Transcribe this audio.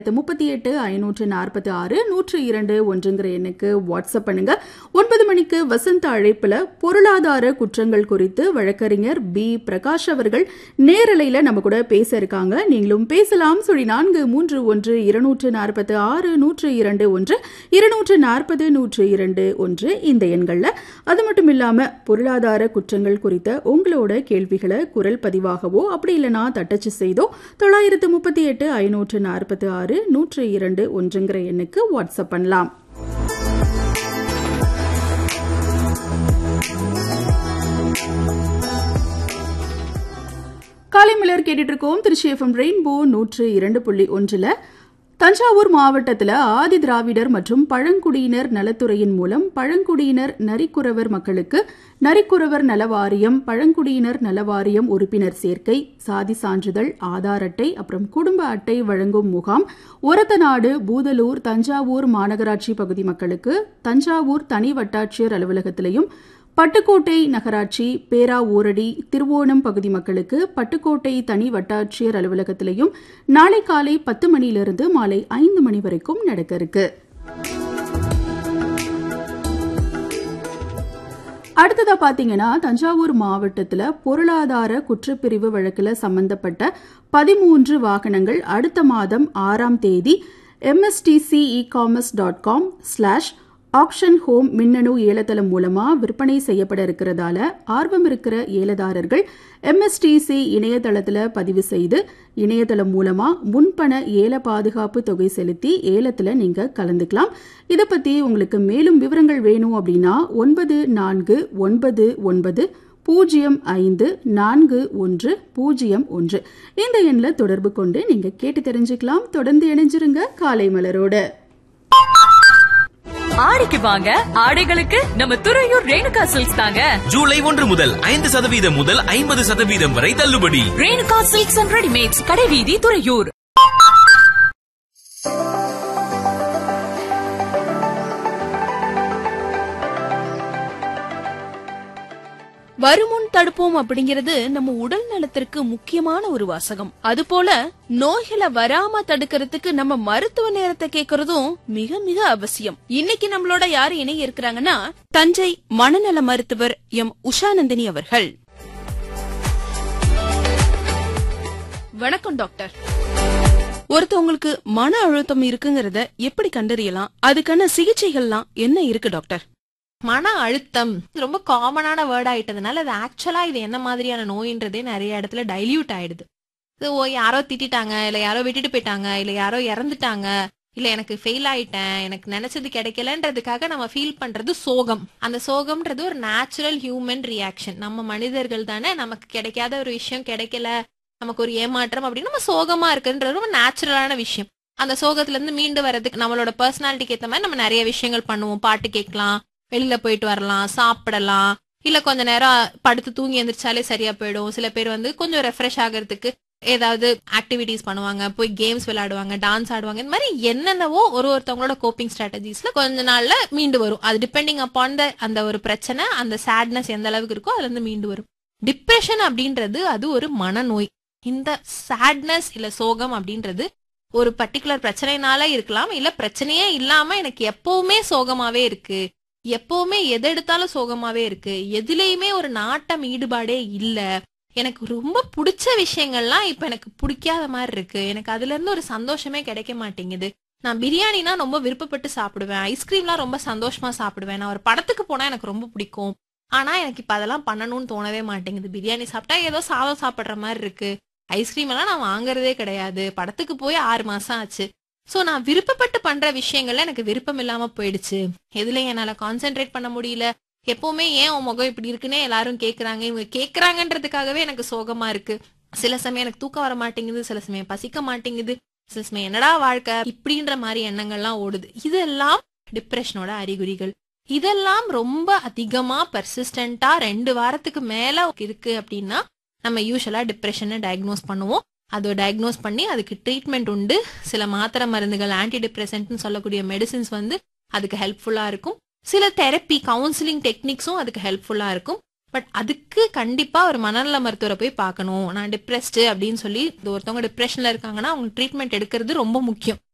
38,546,102 எண்ணுக்கு வாட்ஸ்அப் பண்ணுங்க. 9 மணிக்கு வசந்த அழைப்புல பொருளாதார குற்றங்கள் குறித்து வழக்கறிஞர் பி பிரகாஷ் அவர்கள் நேரலையில நம்ம கூட பேச இருக்காங்க. நீங்களும் பேசலாம். 431-246-102-1 240-102 இந்த எண்கள்ல. அது மட்டும் இல்லாம பொருளாதார குற்றங்கள் குறித்த உங்களோட கேள்விகளை குரல் பதிவாகவோ அப்படி இல்லைனா தட்டச்சு செய்தோ 938-546-102-1 எண்ணுக்கு வாட்ஸ்அப் பண்ணலாம். காலை மலர் கேட்டுட்டு இருக்கோம். Trichy FM rainbow 102.1. தஞ்சாவூர் மாவட்டத்தில் ஆதி திராவிடர் மற்றும் பழங்குடியினர் நலத்துறையின் மூலம் பழங்குடியினர் நரிக்குறவர் மக்களுக்கு நரிக்குறவர் நலவாரியம், பழங்குடியினர் நலவாரியம் உறுப்பினர் சேர்க்கை, சாதி சான்றிதழ், ஆதார் அட்டை, அப்புறம் குடும்ப அட்டை வழங்கும் முகாம் ஒரத்தநாடு, பூதலூர், தஞ்சாவூர் மாநகராட்சி பகுதி மக்களுக்கு தஞ்சாவூர் தனி வட்டாட்சியர் அலுவலகத்திலையும், பட்டுக்கோட்டை நகராட்சி, பேராவூரடி, திருவோணம் பகுதி மக்களுக்கு பட்டுக்கோட்டை தனி வட்டாட்சியர் அலுவலகத்திலையும் நாளை காலை 10 மணியிலிருந்து மாலை 5 மணி வரைக்கும் நடக்க இருக்கு. அடுத்ததா பாத்தீங்கன்னா, தஞ்சாவூர் மாவட்டத்தில் பொருளாதார குற்றப்பிரிவு வழக்கில் சம்பந்தப்பட்ட 13 வாகனங்கள் அடுத்த மாதம் 6ஆம் தேதி mstcecommerce.com/auction home மின்னணு ஏலத்தளம் மூலமா விற்பனை செய்யப்பட இருக்கிறதால ஆர்வம் இருக்கிற ஏலதாரர்கள் MSTC இணையதளத்தில் பதிவு செய்து இணையதளம் மூலமா முன்பண ஏல பாதுகாப்பு தொகை செலுத்தி ஏலத்தில் நீங்க கலந்துக்கலாம். இதை பத்தி உங்களுக்கு மேலும் விவரங்கள் வேணும் அப்படின்னா 9499054101 இந்த எண்ணில் தொடர்பு கொண்டு நீங்க கேட்டு தெரிஞ்சுக்கலாம். தொடர்ந்து இணைஞ்சிருங்க காலை மலரோட. ஆடிக்கு வாங்க, ஆடைகளுக்கு நம்ம துறையூர் ரேணுகா சில்க்ஸ் தாங்க. ஜூலை 1 முதல் 5% முதல் 50% வரை தள்ளுபடி. ரேணுகா சில்க்ஸ் அண்ட் ரெடிமேட்ஸ், கடைவீதி, துறையூர். வருமுன் தடுப்போம் அப்படிங்கிறது நம்ம உடல் நலத்திற்கு முக்கியமான ஒரு வாசகம். அதுபோல நோய்களை வராம தடுக்கிறதுக்கு நம்ம மருத்துவ நேரத்தை கேட்கறதும் மிக மிக அவசியம். இன்னைக்கு நம்மளோட யாரு இணைய இருக்கிறாங்கன்னா, தஞ்சை மனநல மருத்துவர் எம் உஷாநந்தினி அவர்கள். வணக்கம் டாக்டர். ஒருத்தவங்களுக்கு மன அழுத்தம் இருக்குங்கிறத எப்படி கண்டறியலாம்? அதுக்கான சிகிச்சைகள்லாம் என்ன இருக்கு டாக்டர்? மன அழுத்தம் ரொம்ப காமனான வேர்ட் ஆயிட்டதுனால அது ஆக்சுவலா இது என்ன மாதிரியான நோயின்றதே நிறைய இடத்துல டைல்யூட் ஆயிடுது. யாரோ திட்டாங்க, இல்ல யாரோ விட்டுட்டு போயிட்டாங்க, இல்ல யாரோ இறந்துட்டாங்க, இல்ல எனக்கு ஃபெயில் ஆயிட்டேன், எனக்கு நினைச்சது கிடைக்கலன்றதுக்காக நம்ம ஃபீல் பண்றது சோகம். அந்த சோகம்ன்றது ஒரு நேச்சுரல் ஹியூமன் ரியாக்ஷன். நம்ம மனிதர்கள் தானே, நமக்கு கிடைக்காத ஒரு விஷயம் கிடைக்கல, நமக்கு ஒரு ஏமாற்றம் அப்படின்னு நம்ம சோகமா இருக்குன்றது ரொம்ப நேச்சுரலான விஷயம். அந்த சோகத்துல இருந்து மீண்டு வர்றதுக்கு நம்மளோட பர்சனாலிட்டிக்கு ஏற்ற மாதிரி நம்ம நிறைய விஷயங்கள் பண்ணுவோம். பாட்டு கேட்கலாம், வெளியில போயிட்டு வரலாம், சாப்பிடலாம், இல்ல கொஞ்ச நேரம் படுத்து தூங்கி எந்திரிச்சாலே சரியா போயிடும். சில பேர் கொஞ்சம் ரெஃப்ரெஷ் ஆகிறதுக்கு ஏதாவது ஆக்டிவிட்டிஸ் பண்ணுவாங்க, போய் கேம்ஸ் விளையாடுவாங்க, டான்ஸ் ஆடுவாங்க. இந்த மாதிரி என்னென்னவோ ஒருத்தவங்களோட கோப்பிங் ஸ்ட்ராட்டஜிஸ்ல கொஞ்ச நாள்ல மீண்டு வரும். அது டிபெண்டிங் அப்பான் அந்த ஒரு பிரச்சனை, அந்த சேட்னஸ் எந்த அளவுக்கு இருக்கோ அதுல இருந்து மீண்டு வரும். டிப்ரெஷன் அப்படின்றது அது ஒரு மனநோய். இந்த சேட்னஸ் இல்ல சோகம் அப்படின்றது ஒரு பர்டிகுலர் பிரச்சனைனால இருக்கலாம், இல்ல பிரச்சனையே இல்லாம எனக்கு எப்பவுமே சோகமாவே இருக்கு, எப்பவுமே எது எடுத்தாலும் சோகமாவே இருக்கு, எதுலயுமே ஒரு நாட்டம் ஈடுபாடே இல்ல, எனக்கு ரொம்ப பிடிச்ச விஷயங்கள்லாம் இப்ப எனக்கு பிடிக்காத மாதிரி இருக்கு, எனக்கு அதுல இருந்து ஒரு சந்தோஷமே கிடைக்க மாட்டேங்குது, நான் பிரியாணினா ரொம்ப விருப்பப்பட்டு சாப்பிடுவேன், ஐஸ்கிரீம்லாம் ரொம்ப சந்தோஷமா சாப்பிடுவேன், நான் ஒரு படத்துக்கு போனா எனக்கு ரொம்ப பிடிக்கும், ஆனா எனக்கு இப்ப அதெல்லாம் பண்ணணும்னு தோணவே மாட்டேங்குது, பிரியாணி சாப்பிட்டா ஏதோ சாதம் சாப்பிடுற மாதிரி இருக்கு, ஐஸ்கிரீம் எல்லாம் நான் வாங்குறதே கிடையாது, படத்துக்கு போய் 6 மாசம் ஆச்சு. சோ நான் விருப்பப்பட்டு பண்ற விஷயங்கள்ல எனக்கு விருப்பம் இல்லாம போயிடுச்சு, எதுல என்னால கான்சென்ட்ரேட் பண்ண முடியல, எப்பவுமே ஏன் உன் முகம் இப்படி இருக்குன்னே எல்லாரும் கேக்குறாங்க, இவங்க கேக்குறாங்கன்றதுக்காகவே எனக்கு சோகமா இருக்கு, சில சமயம் எனக்கு தூக்கம் வர மாட்டேங்குது, சில சமயம் பசிக்க மாட்டேங்குது, சில சமயம் என்னடா வாழ்க்கை இப்படின்ற மாதிரி எண்ணங்கள்லாம் ஓடுது. இதெல்லாம் டிப்ரெஷனோட அறிகுறிகள். இதெல்லாம் ரொம்ப அதிகமா பெர்சிஸ்டண்டா 2 வாரத்துக்கு மேல இருக்கு அப்படின்னா நம்ம யூஸ்வலா டிப்ரெஷனை டயக்னோஸ் பண்ணுவோம். அதை டயக்னோஸ் பண்ணி அதுக்கு ட்ரீட்மெண்ட் உண்டு. சில மாத்திரை மருந்துகள், ஆன்டி டிப்ரெசன்ட்னு சொல்லக்கூடிய மெடிசின்ஸ் அதுக்கு ஹெல்ப்ஃபுல்லா இருக்கும். சில தெரப்பி, கவுன்சிலிங் டெக்னிக்ஸும் அதுக்கு ஹெல்ப்ஃபுல்லா இருக்கும். பட் அதுக்கு கண்டிப்பா ஒரு மனநல மருத்துவரை போய் பார்க்கணும். நான் டிப்ரெஸ்டு அப்படின்னு சொல்லி ஒருத்தவங்க டிப்ரெஷன்ல இருக்காங்கன்னா அவங்க ட்ரீட்மெண்ட் எடுக்கிறது ரொம்ப முக்கியம்.